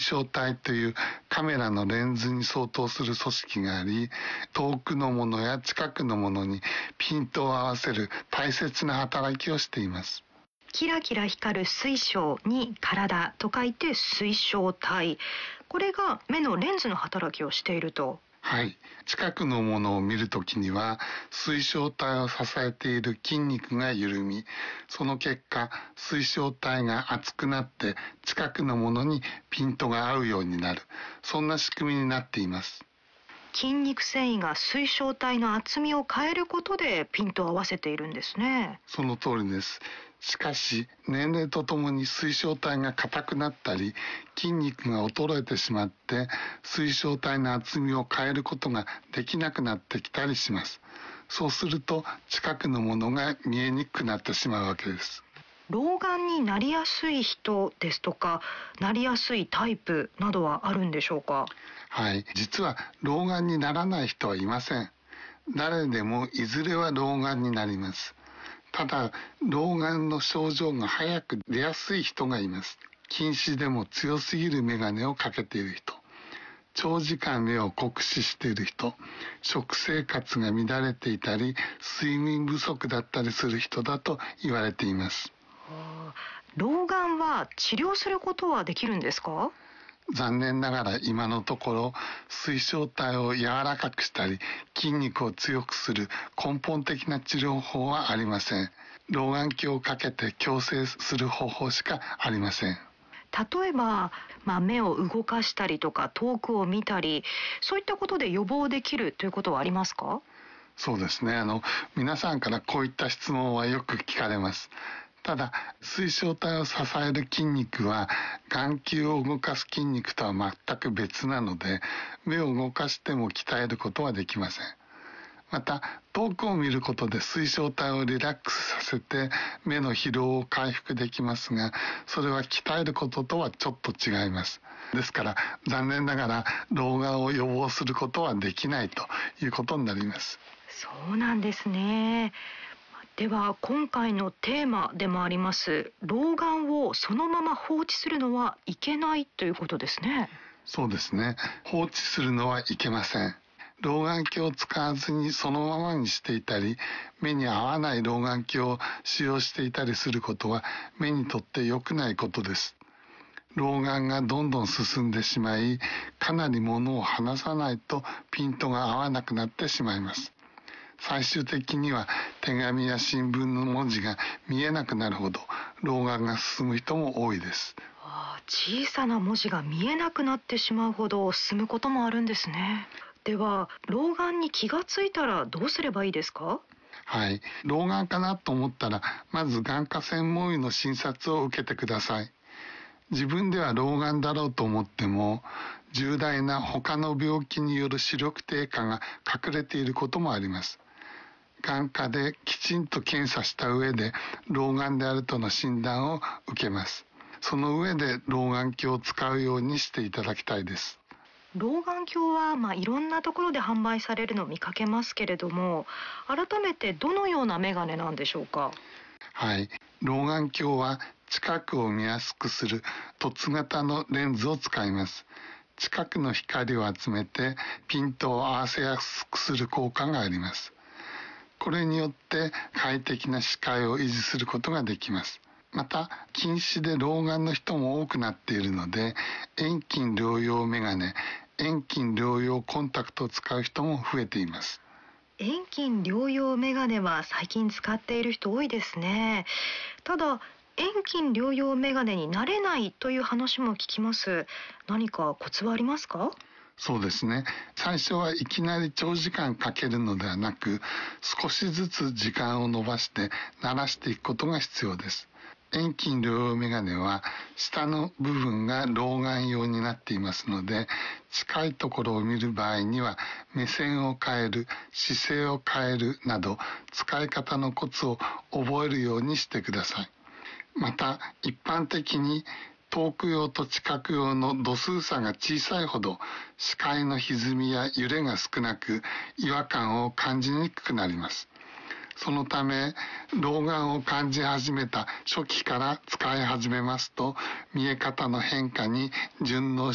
晶体というカメラのレンズに相当する組織があり、遠くのものや近くのものにピントを合わせる大切な働きをしています。 キラキラ光る水晶に体と書いて水晶体。これが目のレンズの働きをしていると。 はい。近くのものを見るときには、水晶体を支えている筋肉が緩み、その結果、水晶体が厚くなって、近くのものにピントが合うようになる。そんな仕組みになっています。 筋肉繊維が水晶体の厚みを変えることでピントを合わせているんですね。 その通りです。しかし、年齢とともに水晶体が硬くなったり、筋肉が衰えてしまって、水晶体の厚みを変えることができなくなってきたりします。そうすると、近くのものが見えにくくなってしまうわけです。 老眼になりやすい人ですとか、なりやすいタイプなどはあるんでしょうか？ はい。実は、老眼にならない人はいません。誰でもいずれは老眼になります。ただ、老眼の症状が早く出やすい人がいます。近視でも強すぎる眼鏡をかけている人、長時間目を酷使している人、食生活が乱れていたり、睡眠不足だったりする人だと言われています。 老眼は治療することはできるんですか？ 残念ながら今のところ水晶体を柔らかくしたり筋肉を強くする根本的な治療法はありません。老眼鏡をかけて矯正する方法しかありません。 例えば、目を動かしたりとか遠くを見たり、そういったことで予防できるということはありますか？ そうですね。皆さんからこういった質問はよく聞かれます。ただ、水晶体を支える筋肉は眼球を動かす筋肉とは全く別なので、目を動かしても鍛えることはできません。また、遠くを見ることで水晶体をリラックスさせて目の疲労を回復できますが、それは鍛えることとはちょっと違います。ですから、残念ながら老眼を予防することはできないということになります。 そうなんですね。では今回のテーマでもあります老眼をそのまま放置するのはいけないということですね。 そうですね。放置するのはいけません。老眼鏡を使わずにそのままにしていたり、目に合わない老眼鏡を使用していたりすることは目にとって良くないことです。老眼がどんどん進んでしまい、かなり物を離さないとピントが合わなくなってしまいます。最終的には手紙や新聞の文字が見えなくなるほど老眼が進む人も多いです。 小さな文字が見えなくなってしまうほど進むこともあるんですね。では老眼に気がついたらどうすればいいですか？ はい、老眼かなと思ったらまず眼科専門医の診察を受けてください。自分では老眼だろうと思っても、重大な他の病気による視力低下が隠れていることもあります。眼科できちんと検査した上で老眼であるとの診断を受けます。その上で老眼鏡を使うようにしていただきたいです。 老眼鏡はいろんなところで販売されるのを見かけますけれども、改めてどのようなメガネなんでしょうか？ はい、老眼鏡は近くを見やすくする凸型のレンズを使います。近くの光を集めてピントを合わせやすくする効果があります。これによって快適な視界を維持することができます。また、近視で老眼の人も多くなっているので、遠近療養メガネ、遠近療養コンタクトを使う人も増えています。 遠近療養メガネは最近使っている人多いですね。ただ、遠近療養メガネになれないという話も聞きます。何かコツはありますか？ そうですね。最初はいきなり長時間かけるのではなく、少しずつ時間を延ばして慣らしていくことが必要です。遠近両用メガネは下の部分が老眼用になっていますので、近いところを見る場合には目線を変える、姿勢を変えるなど使い方のコツを覚えるようにしてください。また一般的に遠く用と近く用の度数差が小さいほど視界の歪みや揺れが少なく違和感を感じにくくなります。そのため老眼を感じ始めた初期から使い始めますと見え方の変化に順応